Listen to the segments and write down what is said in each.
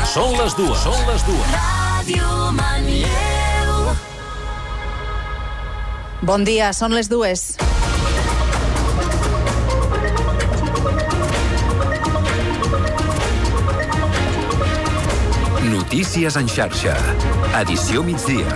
Són les dues. Ràdio Manlleu. Bon dia, són les dues. Notícies en xarxa. Edició migdia.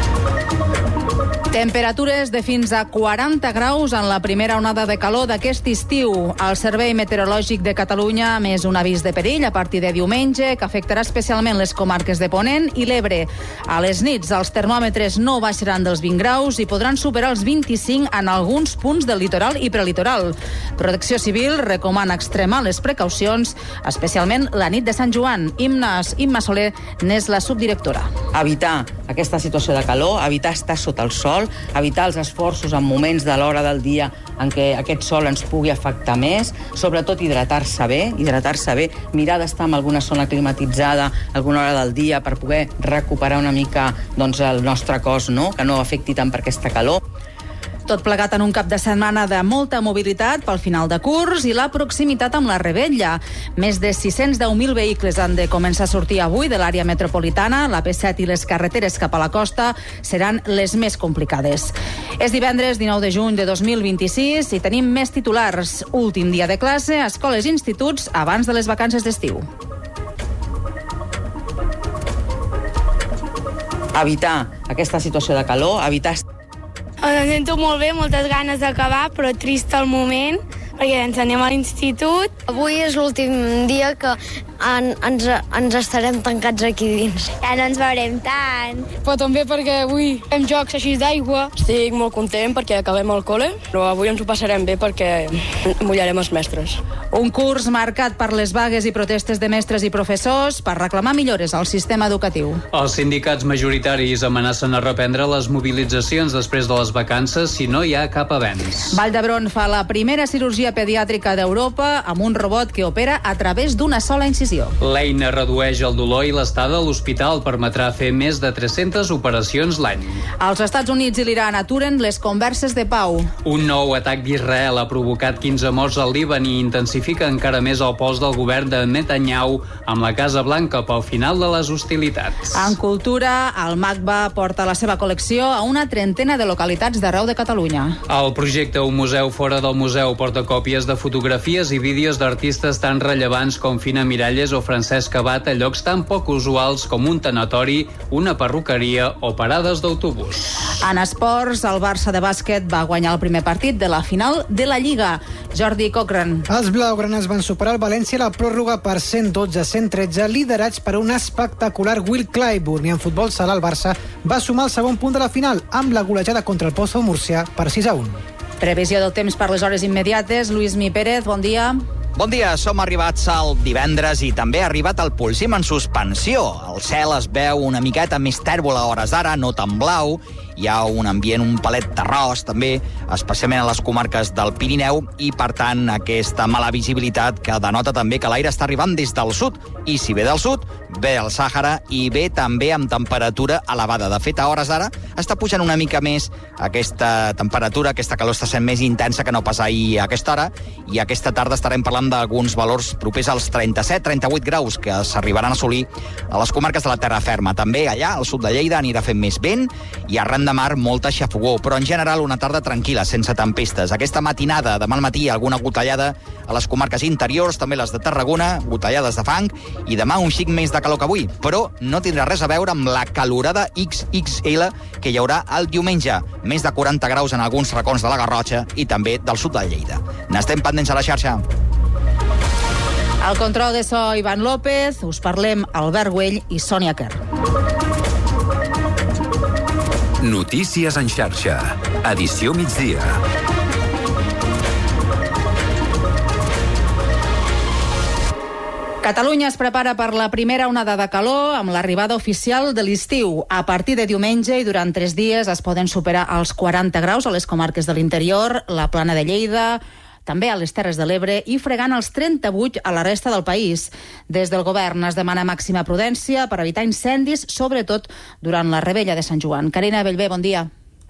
Temperatures de fins a 40 graus en la primera onada de calor d'aquest estiu. El Servei Meteorològic de Catalunya ha emès un avís de perill a partir de diumenge que afectarà especialment les comarques de Ponent i l'Ebre. A les nits els termòmetres no baixaran dels 20 graus i podran superar els 25 en alguns punts del litoral i prelitoral. Protecció Civil recomana extremar les precaucions, especialment la nit de Sant Joan. Imma Soler n'és la subdirectora. Evitar aquesta situació de calor, evitar estar sota el sol, evitar els esforços en moments de l'hora del dia en què aquest sol ens pugui afectar més, sobretot hidratar-se bé, mirar d'estar en alguna zona climatitzada alguna hora del dia per poder recuperar una mica el nostre cos, que no afecti tant per aquesta calor. Tot plegat en un cap de setmana de molta mobilitat pel final de curs i la proximitat amb la Revetlla. Més de 610.000 vehicles han de començar a sortir avui de l'àrea metropolitana. La P7 i les carreteres cap a la costa seran les més complicades. És divendres 19 de juny de 2026 i tenim més titulars. Últim dia de classe a escoles i instituts abans de les vacances d'estiu. Evitar aquesta situació de calor, evitar... Em sento molt bé, moltes ganes d'acabar, però trist al moment, perquè ens anem a l'institut. Avui és l'últim dia que ens estarem tancats aquí dins. Ja no ens veurem tant. Però també perquè avui fem jocs així d'aigua. Estic molt content perquè acabem el col·le, però avui ens ho passarem bé perquè mullarem els mestres. Un curs marcat per les vagues i protestes de mestres i professors per reclamar millores al sistema educatiu. Els sindicats majoritaris amenacen a reprendre les mobilitzacions després de les vacances si no hi ha cap avenç. Vall d'Hebron fa la primera cirurgia pediàtrica d'Europa amb un robot que opera a través d'una sola incisió. L'eina redueix el dolor i l'estada a l'hospital permetrà fer més de 300 operacions l'any. Els Estats Units i l'Iran aturen les converses de pau. Un nou atac d'Israel ha provocat 15 morts al Líban i intensifica encara més el pols del govern de Netanyahu amb la Casa Blanca pel final de les hostilitats. En cultura, el MACBA porta la seva col·lecció a una trentena de localitats d'arreu de Catalunya. El projecte Un museu fora del museu porta còpies de fotografies i vídeos d'artistes tan rellevants com Fina Miralles o Francesc Abat a llocs tan poc usuals com un tanatori, una perruqueria o parades d'autobús. En esports, el Barça de bàsquet va guanyar el primer partit de la final de la Lliga. Jordi Cochran. Els blaugranes van superar el València a la pròrroga per 112-113, liderats per un espectacular Will Clyburn, i en futbol sala el Barça va sumar el segon punt de la final amb la golejada contra el Pozo Múrcia per 6-1. Previsió del temps per les hores immediates. Lluís Mi Pérez, bon dia. Bon dia, som arribats al divendres i també ha arribat el Polsim en suspensió. El cel es veu una miqueta més tèrbol a hores d'ara, no tan blau. Hi ha un ambient un palet terrós, també, especialment a les comarques del Pirineu, i, per tant, aquesta mala visibilitat que denota també que l'aire està arribant des del sud. I si ve del sud, ve del Sàhara i ve també amb temperatura elevada. De fet, a hores d'ara està pujant una mica més aquesta temperatura, aquesta calor està sent més intensa que no pas ahir a aquesta hora, i aquesta tarda estarem parlant d'alguns valors propers als 37-38 graus que s'arribaran a assolir a les comarques de la terra ferma. També allà, al sud de Lleida, anirà fent més vent i arran de mar molta xafogó, però en general una tarda tranquil·la, sense tempestes. Aquesta matinada, demà al matí, alguna gotellada a les comarques interiors, també les de Tarragona, gotellades de fang, i demà un xic més de calor que avui, però no tindrà res a veure amb la calorada XXL que hi haurà el diumenge. Més de 40 graus en alguns racons de la Garrotxa i també del sud de Lleida. N'estem pendents a la xarxa. Al control de so, Ivan López. Us parlem Albert Güell i Sònia Kerr. Notícies en xarxa. Edició migdia. Catalunya es prepara per la primera onada de calor amb l'arribada oficial de l'estiu. A partir de diumenge i durant 3 dies es poden superar els 40 graus a les comarques de l'interior, la Plana de Lleida, també a les Terres de l'Ebre, i fregant els 38 a la resta del país. Des del govern es demana màxima prudència per evitar incendis, sobretot durant la Revetlla de Sant Joan. Carina Bellver, bon dia.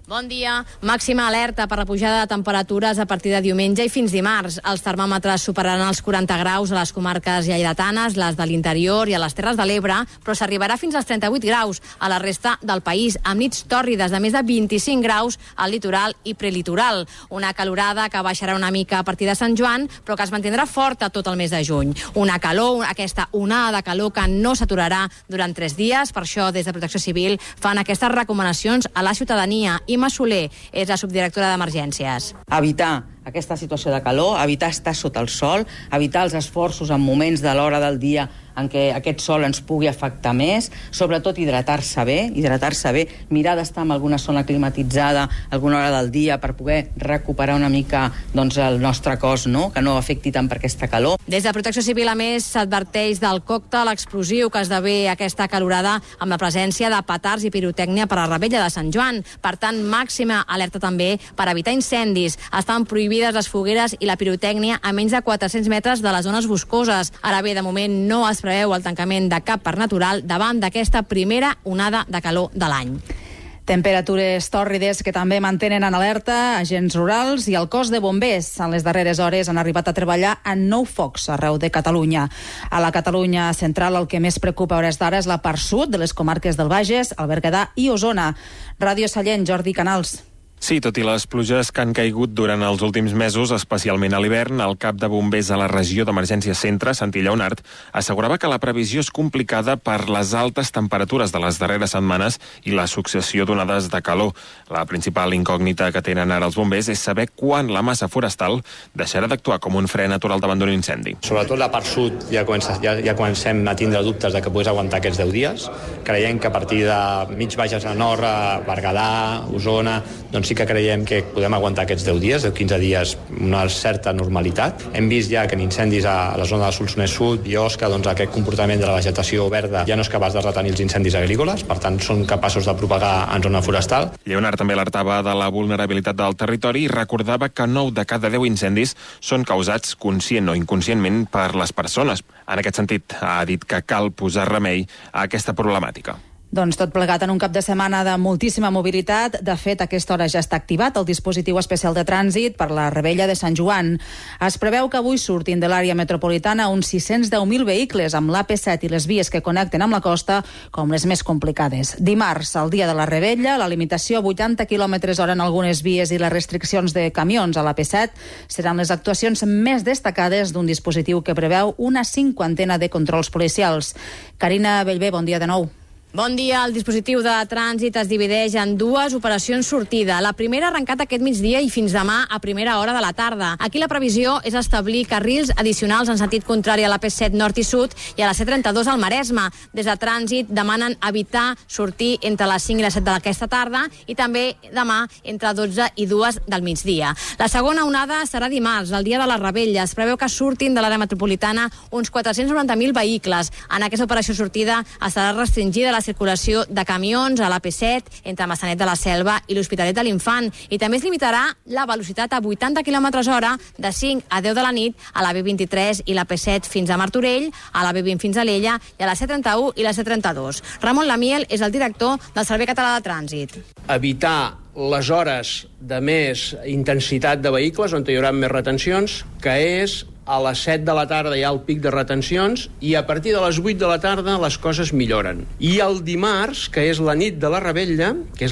Bon dia. Màxima alerta per la pujada de temperatures a partir de diumenge i fins dimarts. Els termòmetres superaran els 40 graus a les comarques lleidatanes, les de l'interior i a les Terres de l'Ebre, però s'arribarà fins als 38 graus a la resta del país, amb nits tòrrides de més de 25 graus al litoral i prelitoral. Una calorada que baixarà una mica a partir de Sant Joan, però que es mantindrà forta tot el mes de juny. Una calor, aquesta onada de calor que no s'aturarà durant 3 dies. Per això, des de Protecció Civil, fan aquestes recomanacions a la ciutadania. Imma Soler és la subdirectora d'Emergències. Evitar aquesta situació de calor, evitar estar sota el sol, evitar els esforços en moments de l'hora del dia en què aquest sol ens pugui afectar més, sobretot hidratar-se bé, mirar d'estar en alguna zona climatitzada alguna hora del dia per poder recuperar una mica el nostre cos, que no afecti tant per aquesta calor. Des de Protecció Civil, a més, s'adverteix del còctel explosiu que esdevé aquesta calorada amb la presència de petards i pirotècnia per a la Rebella de Sant Joan. Per tant, màxima alerta també per evitar incendis. Estan prohibides les fogueres i la pirotècnia a menys de 400 metres de les zones boscoses. Ara bé, de moment no es preveu el tancament de cap parc natural davant d'aquesta primera onada de calor de l'any. Temperatures tòrrides que també mantenen en alerta agents rurals i el cos de bombers. En les darreres hores han arribat a treballar en 9 focs arreu de Catalunya. A la Catalunya central el que més preocupa a hores d'ara és la part sud de les comarques del Bages, el Berguedà i Osona. Ràdio Sallent, Jordi Canals. Sí, tot i les pluges que han caigut durant els últims mesos, especialment a l'hivern, el cap de bombers a la regió d'emergència centre, Santi Lleonart, assegurava que la previsió és complicada per les altes temperatures de les darreres setmanes i la successió d'onades de calor. La principal incògnita que tenen ara els bombers és saber quan la massa forestal deixarà d'actuar com un fre natural davant d'un incendi. Sobretot la part sud ja comencem a tindre dubtes de que pogués aguantar aquests 10 dies. Creiem que a partir de mig Bages a Nord, Berguedà, Osona, doncs sí que creiem que podem aguantar aquests 10 dies, 10-15 dies, una certa normalitat. Hem vist ja que en incendis a la zona del Solsonès Sud i Osca, doncs aquest comportament de la vegetació verda ja no és capaç de retenir els incendis agrícoles, per tant són capaços de propagar en zona forestal. Lleonard també alertava de la vulnerabilitat del territori i recordava que 9 de cada 10 incendis són causats conscient o inconscientment per les persones. En aquest sentit, ha dit que cal posar remei a aquesta problemàtica. Doncs tot plegat en un cap de setmana de moltíssima mobilitat. De fet, a aquesta hora ja està activat el dispositiu especial de trànsit per la Rebella de Sant Joan. Es preveu que avui surtin de l'àrea metropolitana uns 610.000 vehicles amb l'AP7 i les vies que connecten amb la costa com les més complicades. Dimarts, el dia de la Rebella, la limitació a 80 km/h en algunes vies i les restriccions de camions a l'AP7 seran les actuacions més destacades d'un dispositiu que preveu una 50ena de controls policials. Carina Bellver, bon dia de nou. Bon dia. El dispositiu de trànsit es divideix en 2 operacions sortida. La primera ha arrencat aquest migdia i fins demà a primera hora de la tarda. Aquí la previsió és establir carrils addicionals en sentit contrari a la P7 nord i sud i a la C32 al Maresme. Des de trànsit demanen evitar sortir entre les 5 i les 7 d'aquesta tarda i també demà entre 12 i 2 del migdia. La segona onada serà dimarts, el dia de la Rebella. Es preveu que surtin de l'àrea metropolitana uns 490.000 vehicles. En aquesta operació sortida estarà restringida la circulació de camions a l'AP7 entre Massanet de la Selva i l'Hospitalet de l'Infant i també es limitarà la velocitat a 80 km/h de 5 a 10 de la nit a la B23 i l'AP7 fins a Martorell, a la B20 fins a Alella i a la C31 i la C32. Ramon Lamiel és el director del Servei Català de Trànsit. Evitar les hores de més intensitat de vehicles on hi haurà més retencions, que és a les 7 de la tarda hi ha el pic de retencions i a partir de les 8 de la tarda les coses milloren. I el dimarts, que és la nit de la Rebella,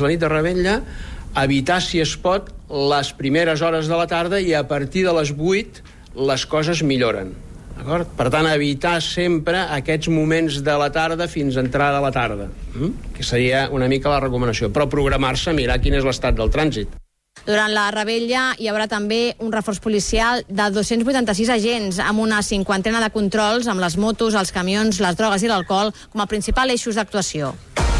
evitar, si es pot, les primeres hores de la tarda i a partir de les 8 les coses milloren. D'acord? Per tant, evitar sempre aquests moments de la tarda fins a entrada a la tarda, que seria una mica la recomanació. Però programar-se, mirar quin és l'estat del trànsit. Durant la Rebella hi haurà també un reforç policial de 286 agents amb una 50ena de controls amb les motos, els camions, les drogues i l'alcohol com a principal eixos d'actuació.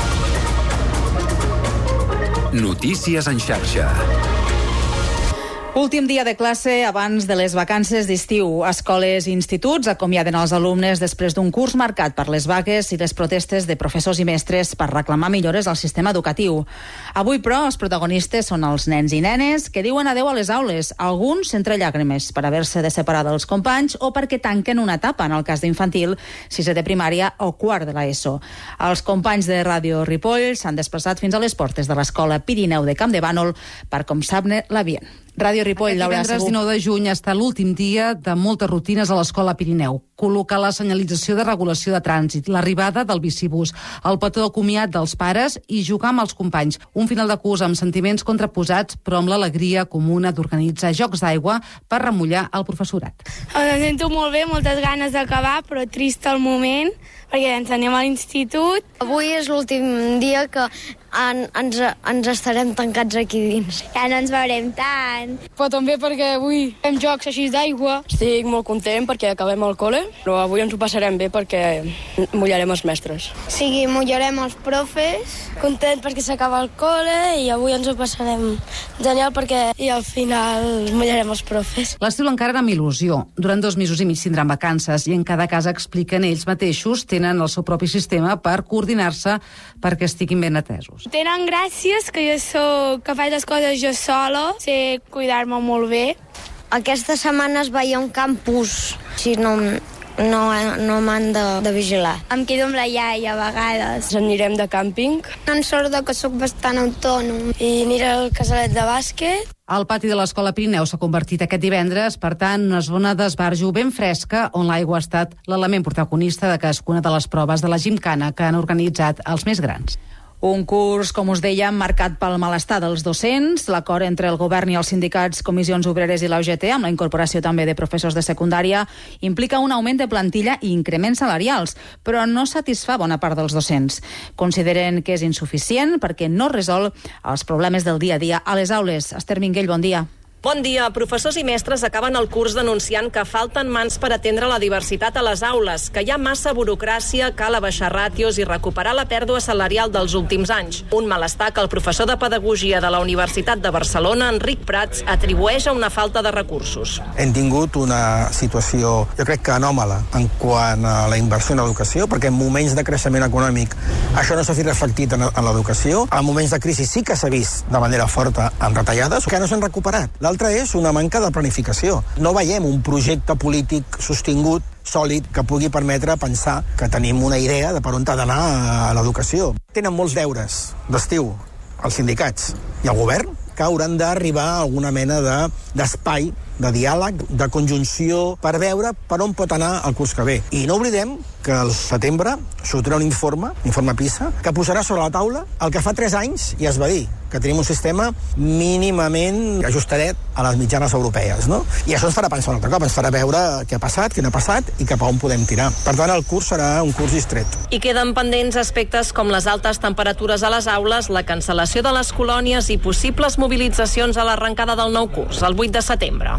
Notícies en xarxa. Últim dia de classe abans de les vacances d'estiu. Escoles i instituts acomiaden els alumnes després d'un curs marcat per les vagues i les protestes de professors i mestres per reclamar millores al sistema educatiu. Avui, però, els protagonistes són els nens i nenes que diuen adeu a les aules, alguns entre llàgrimes per haver-se de separar dels companys o perquè tanquen una etapa, en el cas d'infantil, sisè de primària o quart de l'ESO. Els companys de Ràdio Ripoll s'han desplaçat fins a les portes de l'Escola Pirineu de Campdevànol per com sap-ne l'ambient. Ràdio Ripoll, Laura Divendres 19 de juny està l'últim dia de moltes rutines a l'Escola Pirineu. Col·locar la senyalització de regulació de trànsit, l'arribada del bicibús, el petó de comiat dels pares i jugar amb els companys. Un final de curs amb sentiments contraposats, però amb l'alegria comuna d'organitzar jocs d'aigua per remullar el professorat. Em sento molt bé, moltes ganes d'acabar, però trist al moment, perquè ens anem a l'institut. Avui és l'últim dia que ens estarem tancats aquí dins. Ja no ens veurem tant. Però també perquè avui fem jocs així d'aigua. Estic molt content perquè acabem el col·le, però avui ens ho passarem bé perquè mullarem els mestres. Sí, mullarem els profes. Content perquè s'acaba el col·le i avui ens ho passarem genial perquè i al final mullarem els profes. L'estiu l'encara amb il·lusió. Durant 2 mesos i mig tindran vacances i en cada casa expliquen ells mateixos, tenen el seu propi sistema per coordinar-se perquè estiguin ben atesos. Tenen gràcies que que faig les coses jo sola, sé cuidar-me molt bé. Aquesta setmana es veia un campus, si no m'han de vigilar. Em quedo amb la iaia a vegades. Ens anirem de càmping. En sort que sóc bastant autònom. I aniré al casalet de bàsquet. El pati de l'Escola Pirineu s'ha convertit aquest divendres, per tant, una zona d'esbarjo ben fresca on l'aigua ha estat l'element protagonista de cadascuna de les proves de la gimcana que han organitzat els més grans. Un curs, com us dèiem, marcat pel malestar dels docents, l'acord entre el govern i els sindicats, comissions obreres i la UGT, amb la incorporació també de professors de secundària, implica un augment de plantilla i increments salarials, però no satisfà bona part dels docents. Consideren que és insuficient perquè no resol els problemes del dia a dia a les aules. Esther Minguell, bon dia. Bon dia. Professors i mestres acaben el curs denunciant que falten mans per atendre la diversitat a les aules, que hi ha massa burocràcia, cal abaixar ràtios i recuperar la pèrdua salarial dels últims anys. Un malestar que el professor de Pedagogia de la Universitat de Barcelona, Enric Prats, atribueix a una falta de recursos. Hem tingut una situació, jo crec que anòmala, en quant a la inversió en l'educació, perquè en moments de creixement econòmic això no s'ha vist reflectit en l'educació. En moments de crisi sí que s'ha vist de manera forta amb retallades, que no s'han recuperat. L'altre és una manca de planificació. No veiem un projecte polític sostingut, sòlid, que pugui permetre pensar que tenim una idea de per on ha d'anar a l'educació. Tenen molts deures d'estiu els sindicats i el govern que hauran d'arribar a alguna mena d'espai, de diàleg, de conjunció, per veure per on pot anar el curs que ve. I no oblidem que al setembre sortirà un informe PISA, que posarà sobre la taula el que fa 3 anys ja es va dir, que tenim un sistema mínimament ajustadet a les mitjanes europees, no? I això ens farà pensar un altre cop, ens farà veure què ha passat, què no ha passat i cap a on podem tirar. Per tant, el curs serà un curs distret. I queden pendents aspectes com les altes temperatures a les aules, la cancel·lació de les colònies i possibles mobilitzacions a l'arrencada del nou curs, el 8 de setembre.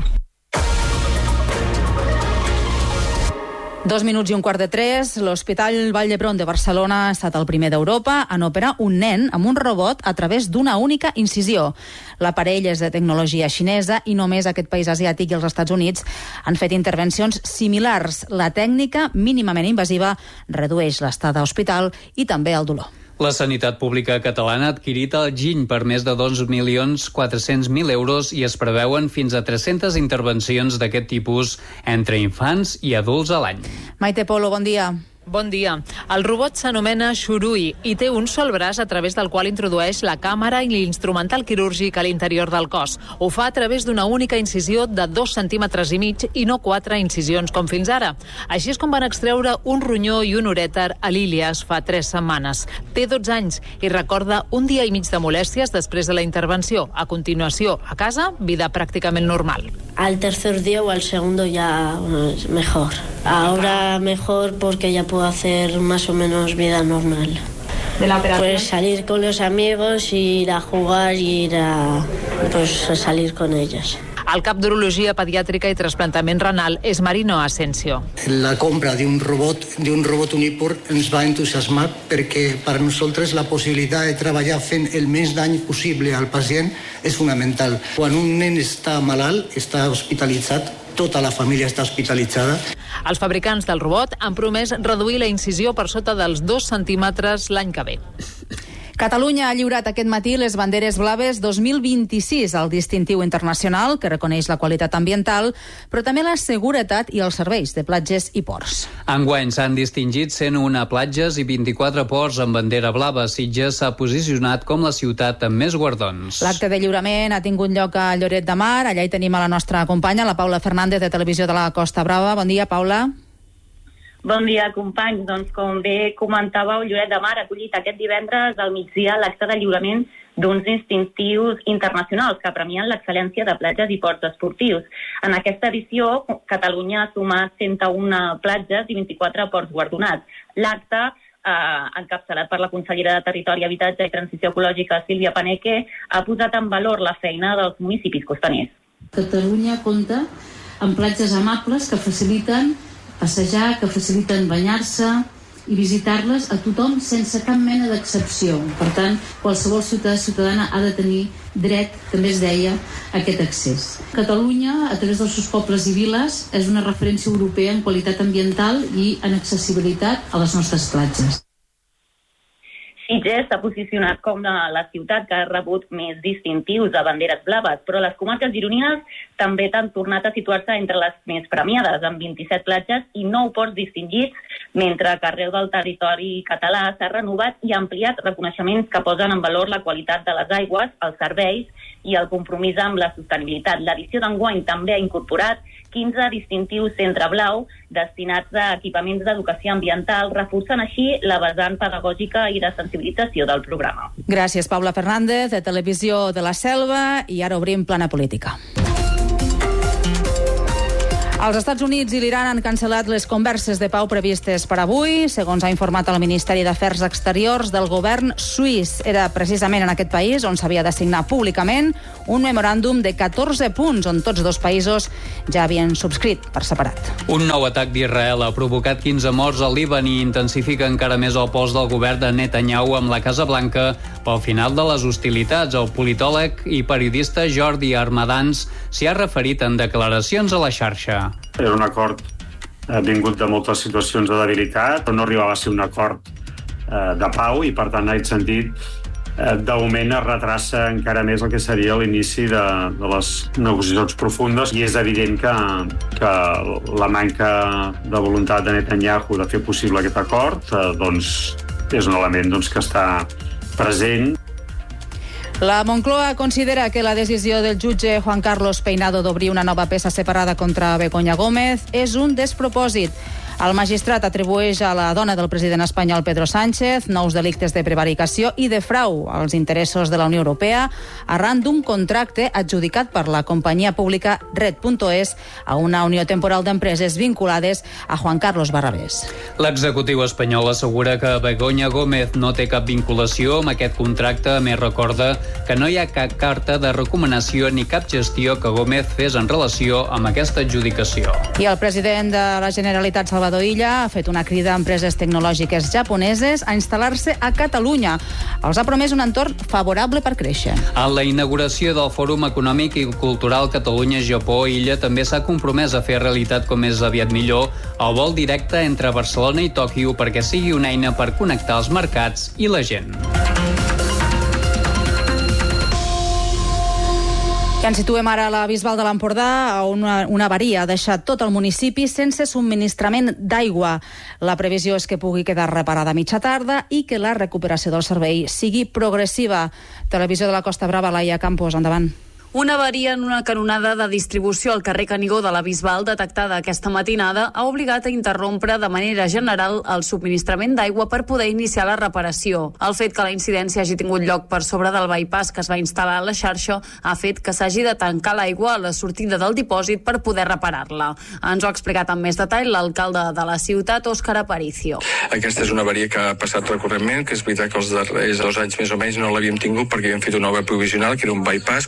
2 minuts i 2:45, l'Hospital Vall d'Hebron de Barcelona ha estat el primer d'Europa en operar un nen amb un robot a través d'una única incisió. L'aparell és de tecnologia xinesa i només aquest país asiàtic i els Estats Units han fet intervencions similars. La tècnica mínimament invasiva redueix l'estada a hospital i també el dolor. La sanitat pública catalana ha adquirit el Giny per més de 2.400.000 euros i es preveuen fins a 300 intervencions d'aquest tipus entre infants i adults a l'any. Maite Polo, bon dia. Bon dia. El robot s'anomena Shurui i té un sol braç a través del qual introdueix la càmera i l'instrumental quirúrgic a l'interior del cos. Ho fa a través d'una única incisió de 2,5 centímetres i no 4 incisions com fins ara. Així és com van extreure un ronyó i un urèter a l'Ilias fa 3 setmanes. Té 12 anys i recorda un dia i mig de molèsties després de la intervenció. A continuació, a casa, vida pràcticament normal. Al tercer día o al segundo ya mejor. Ahora mejor porque ya puedo hacer más o menos vida normal. ¿De la operación? Pues salir con los amigos, ir a jugar y ir a salir con ellos. El cap d'Urologia Pediàtrica i Trasplantament Renal és Marino Asensio. La compra d'un robot Uniport ens va entusiasmar perquè per nosaltres la possibilitat de treballar fent el més dany possible al pacient és fonamental. Quan un nen està malalt, està hospitalitzat, tota la família està hospitalitzada. Els fabricants del robot han promès reduir la incisió per sota dels 2 centímetres l'any que ve. Catalunya ha lliurat aquest matí les banderes blaves 2026, el distintiu internacional que reconeix la qualitat ambiental, però també la seguretat i els serveis de platges i ports. Enguany s'han distingit 101 platges i 24 ports amb bandera blava. Sitges s'ha posicionat com la ciutat amb més guardons. L'acte de lliurament ha tingut lloc a Lloret de Mar. Allà hi tenim a la nostra companya, la Paula Fernández, de Televisió de la Costa Brava. Bon dia, Paula. Bon dia, companys. Doncs, com bé comentàveu, Lloret de Mar ha acollit aquest divendres al migdia l'acte de lliurament d'uns distintius internacionals que premien l'excel·lència de platges i ports esportius. En aquesta edició, Catalunya ha sumat 101 platges i 24 ports guardonats. L'acte, encapçalat per la consellera de Territori, Habitatge i Transició Ecològica, Sílvia Paneque, ha posat en valor la feina dels municipis costaners. Catalunya compta amb platges amables que faciliten passejar, que faciliten banyar-se i visitar-les a tothom sense cap mena d'excepció. Per tant, qualsevol ciutadana ha de tenir dret, també es deia, a aquest accés. Catalunya, a través dels seus pobles i viles, és una referència europea en qualitat ambiental i en accessibilitat a les nostres platges. Sitges s'ha posicionat com la ciutat que ha rebut més distintius de banderes blaves, però les comarques gironines també han tornat a situar-se entre les més premiades, amb 27 platges i 9 ports distingits, mentre que arreu del territori català s'ha renovat i ampliat reconeixements que posen en valor la qualitat de les aigües, els serveis i el compromís amb la sostenibilitat. L'edició d'enguany també ha incorporat 15 distintius centre blau destinats a equipaments d'educació ambiental, reforçant així la vessant pedagògica i de sensibilització del programa. Gràcies, Paula Fernández, de Televisió de la Selva, i ara obrim plana política. Els Estats Units i l'Iran han cancel·lat les converses de pau previstes per avui, segons ha informat el Ministeri d'Afers Exteriors del govern suís. Era precisament en aquest país on s'havia de signar públicament un memoràndum de 14 punts on tots dos països ja havien subscrit per separat. Un nou atac d'Israel ha provocat 15 morts al Líban i intensifica encara més el pols del govern de Netanyahu amb la Casa Blanca pel final de les hostilitats. El politòleg i periodista Jordi Armadans s'hi ha referit en declaracions a la xarxa. Era un acord vingut de moltes situacions de debilitat, però no arribava a ser un acord de pau i, per tant, en aquest sentit, de moment es retrassa encara més el que seria l'inici de les negociacions profundes i és evident que la manca de voluntat de Netanyahu de fer possible aquest acord doncs és un element que està present. La Moncloa considera que la decisió del jutge Juan Carlos Peinado d'obrir una nova peça separada contra Begoña Gómez és un despropòsit. El magistrat atribueix a la dona del president espanyol Pedro Sánchez nous delictes de prevaricació i de frau als interessos de la Unió Europea arran d'un contracte adjudicat per la companyia pública Red.es a una unió temporal d'empreses vinculades a Juan Carlos Barrabés. L'executiu espanyol assegura que Begoña Gómez no té cap vinculació amb aquest contracte, a més recorda que no hi ha cap carta de recomanació ni cap gestió que Gómez fes en relació amb aquesta adjudicació. I el president de la Generalitat, Salvador Illa, ha fet una crida a empreses tecnològiques japoneses a instal·lar-se a Catalunya. Els ha promès un entorn favorable per créixer. En la inauguració del Fòrum Econòmic i Cultural Catalunya-Japó, Illa també s'ha compromès a fer realitat com més aviat millor el vol directe entre Barcelona i Tòquio perquè sigui una eina per connectar els mercats i la gent. I ens situem ara a la Bisbal de l'Empordà, on una avaria ha deixat tot el municipi sense subministrament d'aigua. La previsió és que pugui quedar reparada a mitja tarda i que la recuperació del servei sigui progressiva. Televisió de la Costa Brava, Laia Campos, endavant. Una avaria en una canonada de distribució al carrer Canigó de la Bisbal detectada aquesta matinada ha obligat a interrompre de manera general el subministrament d'aigua per poder iniciar la reparació. El fet que la incidència hagi tingut lloc per sobre del bypass que es va instal·lar a la xarxa ha fet que s'hagi de tancar l'aigua a la sortida del dipòsit per poder reparar-la. Ens ho ha explicat amb més detall l'alcalde de la ciutat, Òscar Aparicio. Aquesta és una avaria que ha passat recurrentment, que és veritat que els darrers 2 anys més o menys no l'havíem tingut perquè havíem fet una obra provisional, que era un bypass, però justament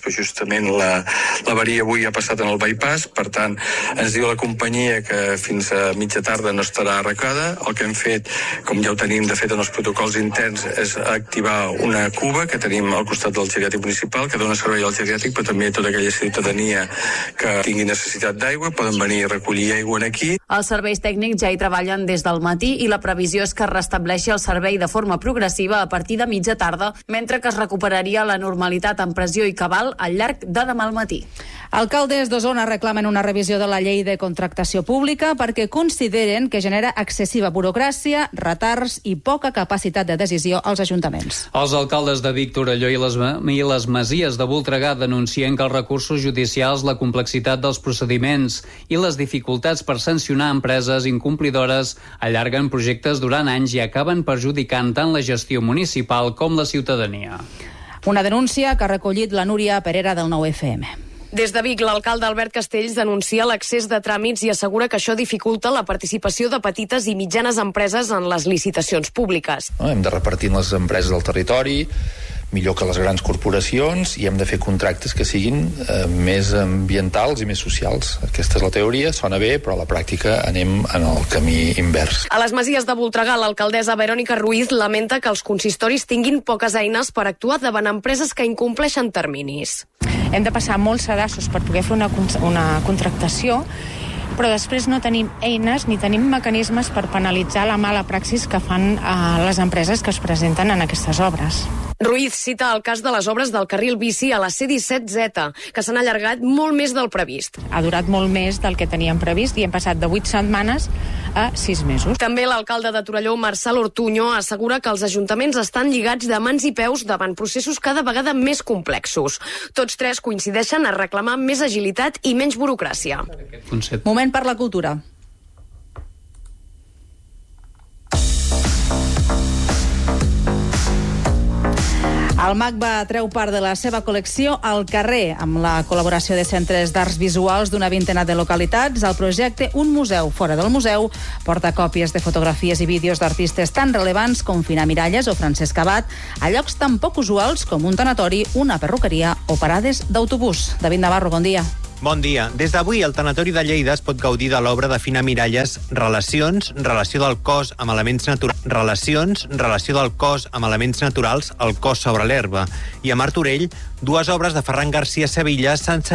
malauradament l'avaria avui ha passat en el bypass, per tant ens diu la companyia que fins a mitja tarda no estarà arreglada. El que hem fet, com ja ho tenim de fet en els protocols interns, és activar una cuba que tenim al costat del geriàtric municipal, que dona servei al geriàtric, però també a tota aquella ciutadania que tingui necessitat d'aigua, poden venir a recollir aigua aquí. Els serveis tècnics ja hi treballen des del matí i la previsió és que es restableixi el servei de forma progressiva a partir de mitja tarda, mentre que es recuperaria la normalitat en pressió i cabal al llarg de demà al matí. Alcaldes d'Osona reclamen una revisió de la llei de contractació pública perquè consideren que genera excessiva burocràcia, retards i poca capacitat de decisió als ajuntaments. Els alcaldes de Vic, Torelló i les Masies de Voltregà denuncien que els recursos judicials, la complexitat dels procediments i les dificultats per sancionar empreses incomplidores allarguen projectes durant anys i acaben perjudicant tant la gestió municipal com la ciutadania. Una denúncia que ha recollit la Núria Perera del 9FM. Des de Vic, l'alcalde Albert Castells denuncia l'accés de tràmits i assegura que això dificulta la participació de petites i mitjanes empreses en les licitacions públiques. Hem de repartir les empreses del territori millor que les grans corporacions i hem de fer contractes que siguin més ambientals i més socials. Aquesta és la teoria, sona bé, però a la pràctica anem en el camí invers. A les Masies de Voltregà, l'alcaldessa Verònica Ruiz lamenta que els consistoris tinguin poques eines per actuar davant empreses que incompleixen terminis. Hem de passar molts sedassos per poder fer una contractació, però després no tenim eines ni tenim mecanismes per penalitzar la mala praxis que fan les empreses que es presenten en aquestes obres. Ruiz cita el cas de les obres del carril bici a la C-17Z, que s'han allargat molt més del previst. Ha durat molt més del que teníem previst i hem passat de 8 setmanes a 6 mesos. També l'alcalde de Torelló, Marçal Ortuño, assegura que els ajuntaments estan lligats de mans i peus davant processos cada vegada més complexos. Tots tres coincideixen a reclamar més agilitat i menys burocràcia. Moment per la cultura. El MACBA treu part de la seva col·lecció al carrer, amb la col·laboració de centres d'arts visuals d'una vintena de localitats. El projecte Un museu fora del museu porta còpies de fotografies i vídeos d'artistes tan relevants com Fina Miralles o Francesc Abad a llocs tan poc usuals com un tanatori, una perruqueria o parades d'autobús. David Navarro, bon dia. Bon dia. Des d'avui, el Tanatori de Lleida es pot gaudir de l'obra de Fina Miralles Relacions, relació del cos amb elements naturals. Relació del cos amb elements naturals, el cos sobre l'herba. I a Martorell, dues obres de Ferran García Sevilla, Sense